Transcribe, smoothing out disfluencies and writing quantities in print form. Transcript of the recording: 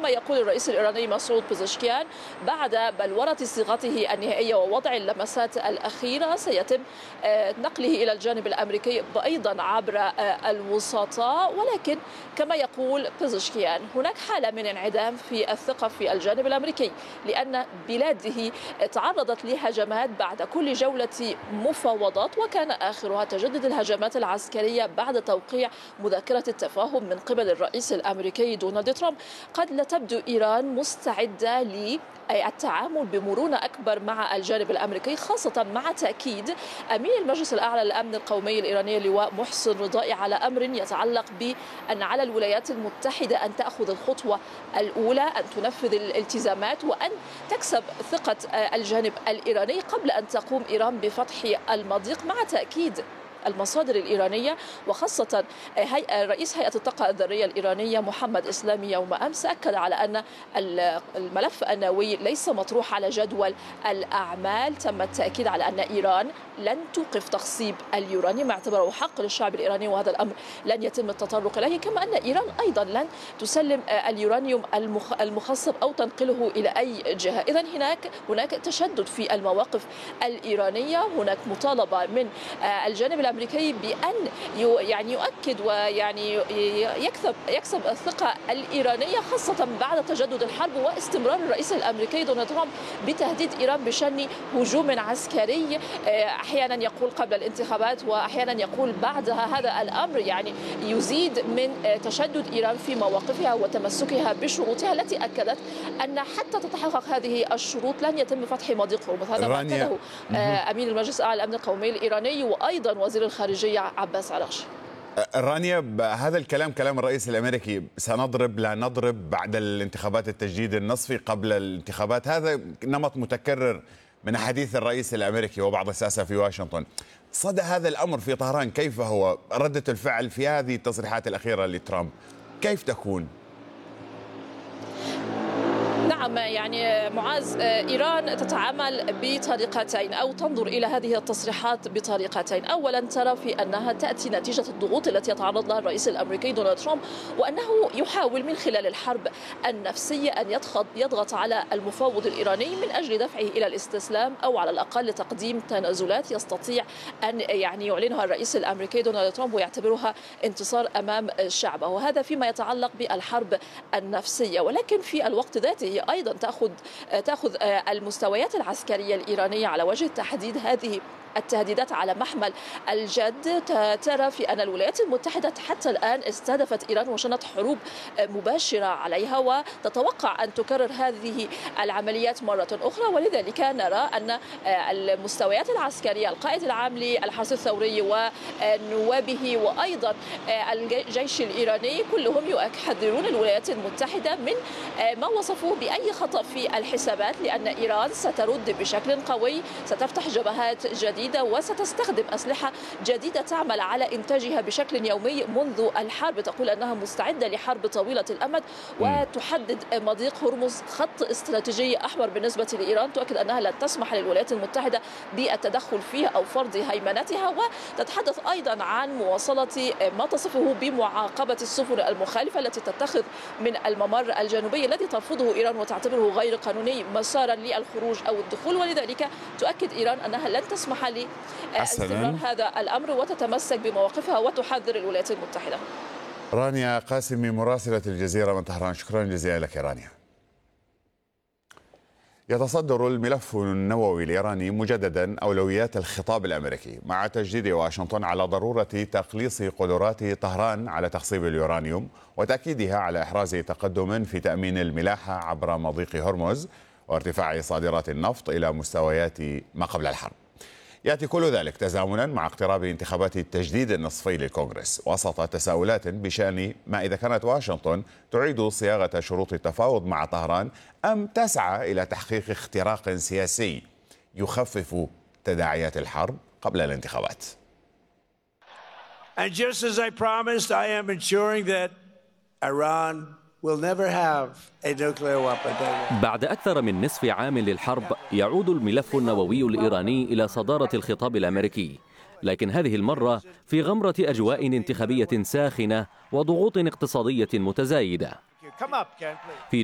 كما يقول الرئيس الإيراني مسعود بيزشكيان بعد بلورة صيغته النهائية ووضع اللمسات الأخيرة سيتم نقله إلى الجانب الأمريكي أيضا عبر الوسطاء. ولكن كما يقول بيزشكيان هناك حالة من انعدام في الثقة في الجانب الأمريكي، لأن بلاده تعرضت لهجمات بعد كل جولة مفاوضات، وكان آخرها تجدد الهجمات العسكرية بعد توقيع مذكرة التفاهم من قبل الرئيس الأمريكي دونالد ترامب. قد لا تبدو إيران مستعدة التعامل بمرونة أكبر مع الجانب الأمريكي، خاصة مع تأكيد أمين المجلس الأعلى للأمن القومي الإيراني اللواء محسن رضائي على أمر يتعلق بأن على الولايات المتحدة أن تأخذ الخطوة الأولى، أن تنفذ الالتزامات وأن تكسب ثقة الجانب الإيراني قبل أن تقوم إيران بفتح المضيق. مع تأكيد المصادر الإيرانية وخاصة رئيس هيئة الطاقة الذرية الإيرانية محمد إسلامي يوم أمس أكد على أن الملف النووي ليس مطروح على جدول الأعمال. تم التأكيد على أن إيران لن توقف تخصيب اليورانيوم، اعتبره حق للشعب الإيراني وهذا الأمر لن يتم التطرق إليه، كما أن إيران أيضا لن تسلم اليورانيوم المخصب أو تنقله إلى أي جهة. إذن هناك تشدد في المواقف الإيرانية، هناك مطالبة من الجانب الأمريكي بأن يؤكد يكسب الثقة الإيرانية، خاصة بعد تجدد الحرب واستمرار الرئيس الأمريكي دونالد ترامب بتهديد إيران بشن هجوم عسكري، أحيانا يقول قبل الانتخابات وأحيانا يقول بعدها. هذا الأمر يزيد من تشدد إيران في مواقفها وتمسكها بشروطها التي أكدت أن حتى تتحقق هذه الشروط لن يتم فتح مضيق هرمز. هذا ما أكده أمين المجلس الأعلى للأمن القومي الإيراني وأيضا وزير الخارجية عباس عراقجي. رانيا، هذا الكلام كلام الرئيس الأمريكي، سنضرب لا نضرب بعد الانتخابات، التجديد النصفي قبل الانتخابات، هذا نمط متكرر من حديث الرئيس الأمريكي وبعض الساسة في واشنطن. صدى هذا الأمر في طهران، كيف هو ردة الفعل في هذه التصريحات الأخيرة لترامب؟ كيف تكون؟ نعم معاذ، إيران تتعامل بطريقتين أو تنظر إلى هذه التصريحات بطريقتين. أولا ترى في أنها تأتي نتيجة الضغوط التي يتعرض لها الرئيس الأمريكي دونالد ترامب، وأنه يحاول من خلال الحرب النفسية أن يضغط على المفاوض الإيراني من أجل دفعه إلى الاستسلام أو على الأقل تقديم تنازلات يستطيع أن يعلنها الرئيس الأمريكي دونالد ترامب ويعتبرها انتصار أمام شعبه، وهذا فيما يتعلق بالحرب النفسية. ولكن في الوقت ذاته أيضا تأخذ المستويات العسكرية الإيرانية على وجه التحديد هذه التهديدات على محمل الجد. ترى في أن الولايات المتحدة حتى الآن استهدفت إيران وشنت حروب مباشرة عليها، وتتوقع أن تكرر هذه العمليات مرة أخرى. ولذلك نرى أن المستويات العسكرية، القائد العام للحرس الثوري ونوابه وأيضا الجيش الإيراني كلهم يحذرون الولايات المتحدة من ما وصفوه بأي خطأ في الحسابات، لأن إيران سترد بشكل قوي، ستفتح جبهات جديدة وستستخدم أسلحة جديدة تعمل على إنتاجها بشكل يومي منذ الحرب. تقول أنها مستعدة لحرب طويلة الأمد وتحدد مضيق هرمز خط استراتيجي أحمر بالنسبة لإيران، تؤكد أنها لن تسمح للولايات المتحدة بالتدخل فيه أو فرض هيمنتها، وتتحدث أيضا عن مواصلة ما تصفه بمعاقبة السفن المخالفة التي تتخذ من الممر الجنوبي الذي ترفضه إيران وتعتبره غير قانوني مسارا للخروج أو الدخول. ولذلك تؤكد إيران أنها لن تسمح لاستمرار هذا الأمر وتتمسك بمواقفها وتحذر الولايات المتحدة. رانيا قاسمي مراسلة الجزيرة من طهران، شكرا جزيلا لك رانيا. يتصدر الملف النووي الإيراني مجددا أولويات الخطاب الأمريكي مع تجديد واشنطن على ضرورة تقليص قدرات طهران على تخصيب اليورانيوم وتأكيدها على إحراز تقدم في تأمين الملاحة عبر مضيق هرمز وارتفاع صادرات النفط إلى مستويات ما قبل الحرب. يأتي كل ذلك تزامنا مع اقتراب انتخابات التجديد النصفي للكونغرس وسط تساؤلات بشأن ما إذا كانت واشنطن تعيد صياغة شروط التفاوض مع طهران أم تسعى إلى تحقيق اختراق سياسي يخفف تداعيات الحرب قبل الانتخابات. And just as I promised, I am ensuring that Iran will never have a nuclear weapon. بعد أكثر من نصف عام للحرب يعود الملف النووي الإيراني إلى صدارة الخطاب الأمريكي، لكن هذه المرة في غمرة أجواء انتخابية ساخنة وضغوط اقتصادية متزايدة. في